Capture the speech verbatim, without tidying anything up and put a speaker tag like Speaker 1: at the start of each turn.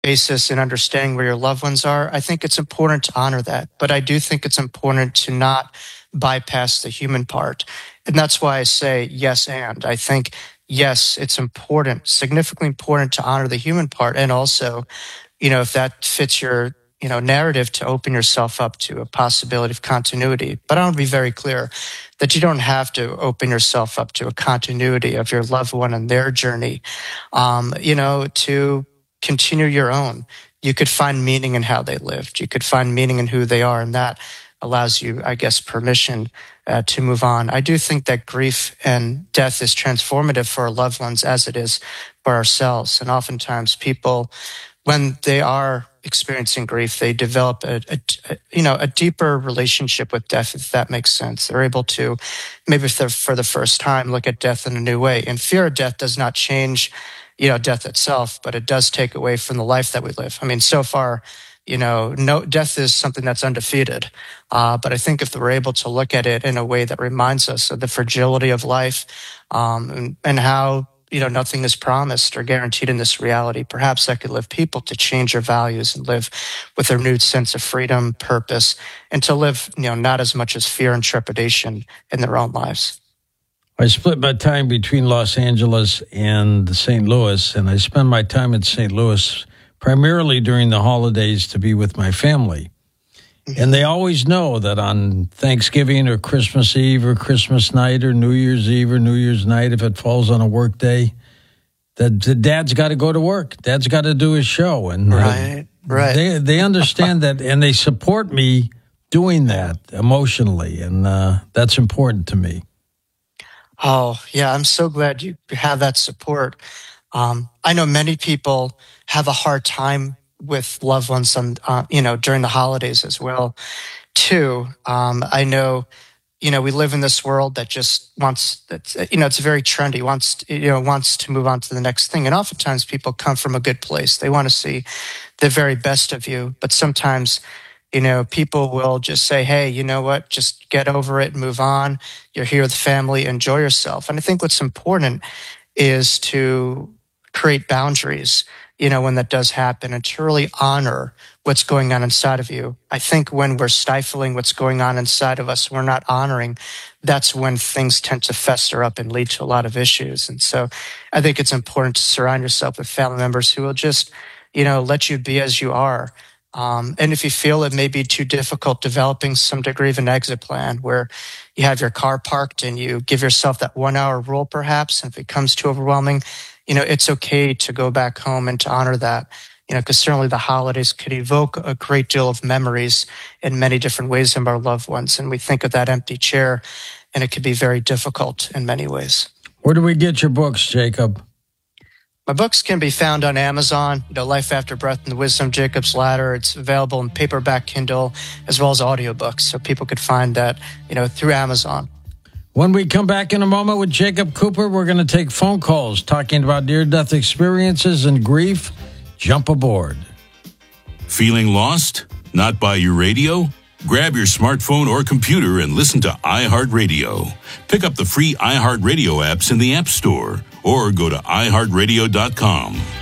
Speaker 1: basis in understanding where your loved ones are, I think it's important to honor that. But I do think it's important to not bypass the human part. And that's why I say yes and. I think, yes, it's important, significantly important to honor the human part. And also, you know, if that fits your, you know, narrative, to open yourself up to a possibility of continuity. But I want to be very clear that you don't have to open yourself up to a continuity of your loved one and their journey, um, you know, to continue your own. You could find meaning in how they lived. You could find meaning in who they are, and that allows you, I guess, permission uh, to move on. I do think that grief and death is transformative for our loved ones as it is for ourselves. And oftentimes people, when they are experiencing grief, they develop a, a, a you know, a deeper relationship with death, if that makes sense. They're able to, maybe if they're for the first time, look at death in a new way. And fear of death does not change, you know, death itself, but it does take away from the life that we live. I mean, so far, you know, no, death is something that's undefeated. Uh, but I think if we're able to look at it in a way that reminds us of the fragility of life, um, and, and how, you know, nothing is promised or guaranteed in this reality, perhaps that could lift people to change their values and live with a renewed sense of freedom, purpose, and to live, you know, not as much as fear and trepidation in their own lives.
Speaker 2: I split my time between Los Angeles and Saint Louis, and I spend my time in Saint Louis primarily during the holidays to be with my family. And they always know that on Thanksgiving or Christmas Eve or Christmas night or New Year's Eve or New Year's night, if it falls on a work day, that the dad's got to go to work. Dad's got to do his show. And
Speaker 1: right,
Speaker 2: uh,
Speaker 1: right.
Speaker 2: They, they understand that, and they support me doing that emotionally, and uh, that's important to me.
Speaker 1: Oh, yeah, I'm so glad you have that support. Um, I know many people have a hard time with loved ones, on, uh, you know, during the holidays as well, too. Um, I know, you know, we live in this world that just wants, it's, you know, it's very trendy, wants, you know, wants to move on to the next thing. And oftentimes people come from a good place. They want to see the very best of you. But sometimes, you know, people will just say, hey, you know what, just get over it, move on. You're here with family, enjoy yourself. And I think what's important is to create boundaries, you know, when that does happen, and to really honor what's going on inside of you. I think when we're stifling what's going on inside of us, we're not honoring, that's when things tend to fester up and lead to a lot of issues. And so I think it's important to surround yourself with family members who will just, you know, let you be as you are. Um, and if you feel it may be too difficult, developing some degree of an exit plan where you have your car parked and you give yourself that one hour rule, perhaps. And if it becomes too overwhelming, you know, it's okay to go back home and to honor that, you know, because certainly the holidays could evoke a great deal of memories in many different ways of our loved ones. And we think of that empty chair, and it could be very difficult in many ways.
Speaker 2: Where do we get your books, Jacob?
Speaker 1: My books can be found on Amazon, you know, Life After Breath and the Wisdom of Jacob's Ladder. It's available in paperback Kindle as well as audiobooks, so people could find that, you know, through Amazon.
Speaker 2: When we come back in a moment with Jacob Cooper, we're going to take phone calls talking about near-death experiences and grief. Jump aboard.
Speaker 3: Feeling lost? Not by your radio? Grab your smartphone or computer and listen to iHeartRadio. Pick up the free iHeartRadio apps in the App Store or go to i heart radio dot com.